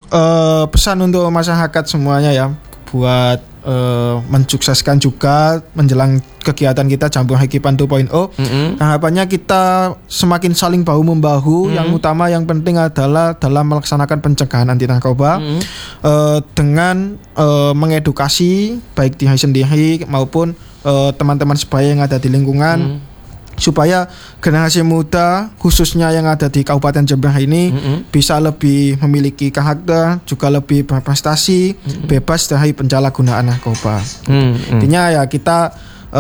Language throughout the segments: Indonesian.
pesan untuk masyarakat semuanya ya, buat mensukseskan juga menjelang kegiatan kita Jambore Kipan 2.0. Harapannya kita semakin saling bahu membahu. Yang utama, yang penting adalah dalam melaksanakan pencegahan anti narkoba dengan mengedukasi baik diri sendiri maupun teman-teman sebaya yang ada di lingkungan, supaya generasi muda khususnya yang ada di Kabupaten Jember ini bisa lebih memiliki karakter, juga lebih berprestasi, bebas dari penyalahgunaan narkoba. Intinya ya kita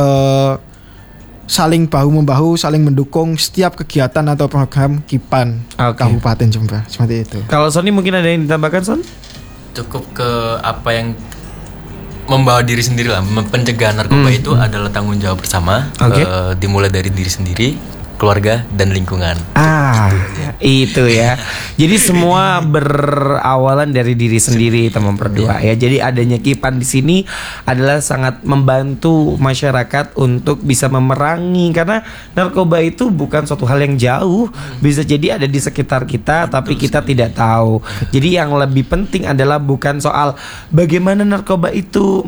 saling bahu membahu, saling mendukung setiap kegiatan atau program Kipan Kabupaten Jember, seperti itu. Kalau Sony mungkin ada yang ditambahkan, Son? Cukup ke apa yang membawa diri sendiri lah. Pencegahan narkoba itu adalah tanggung jawab bersama. Dimulai dari diri sendiri, keluarga, dan lingkungan. Itu ya. Jadi semua berawalan dari diri sendiri, teman berdua ya. Jadi adanya Kipan di sini adalah sangat membantu masyarakat untuk bisa memerangi, karena narkoba itu bukan suatu hal yang jauh, bisa jadi ada di sekitar kita tapi kita tidak tahu. Jadi yang lebih penting adalah bukan soal bagaimana narkoba itu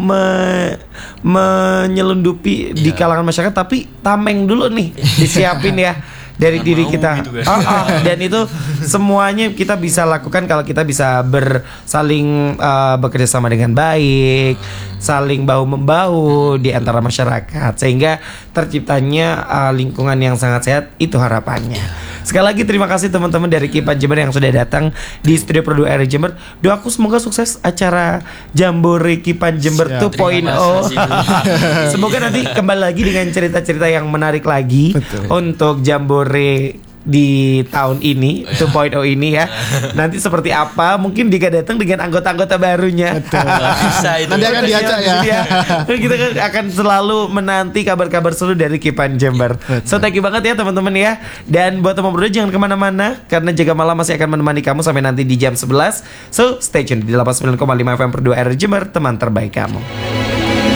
menyelundupi di kalangan masyarakat, tapi tameng dulu nih disiapin ya dari diri kita gitu, dan itu semuanya kita bisa lakukan kalau kita bisa saling bekerja sama dengan baik, saling bahu membahu di antara masyarakat, sehingga terciptanya lingkungan yang sangat sehat. Itu harapannya. Sekali lagi terima kasih teman-teman dari Kipan Jember yang sudah datang di studio Pro 2 RRI Jember. Doaku semoga sukses acara Jambore Kipan Jember 2.0. Semoga nanti kembali lagi dengan cerita-cerita yang menarik lagi untuk Jambore di tahun ini 2.0 ini ya. Nanti seperti apa, mungkin Dika datang dengan anggota-anggota barunya. Bisa itu. Nanti akan diajak ya. Kita akan selalu menanti kabar-kabar seru dari Kipan Jember. So thank you banget ya teman-teman ya. Dan buat teman berdua jangan kemana-mana, karena Jaga Malam masih akan menemani kamu sampai nanti di jam 11. So stay tune di 89,5 FM Pro 2 RRI Jember, teman terbaik kamu.